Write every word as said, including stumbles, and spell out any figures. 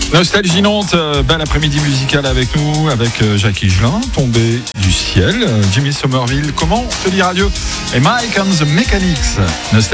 Nostalgie Nantes, euh, bel après-midi musical avec nous, avec euh, Jacques Higelin, Tombé du ciel, euh, Jimmy Somerville, Comment te dire adieu, et Mike and the Mechanics. Nostalgie.